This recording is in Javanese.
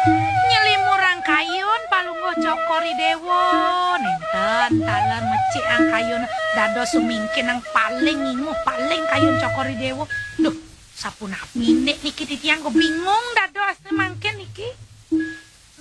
Nyelimurang kayun palungguh cokori dewo nenten taler mecik ang kayun dados sumingkin ang paling inguh paling kayun cokori dewo. Duh, sapunapine niki titiang ko bingung dados mangken niki.